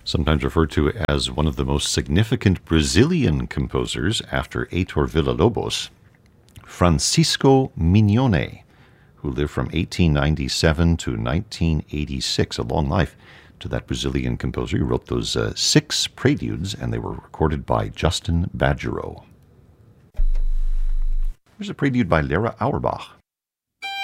Sometimes referred to as one of the most significant Brazilian composers after Heitor Villa-Lobos, Francisco Mignone, who lived from 1897 to 1986, a long life to that Brazilian composer. He wrote those 6 preludes, and they were recorded by Justin Badgerow. Here's a prelude by Lara Auerbach.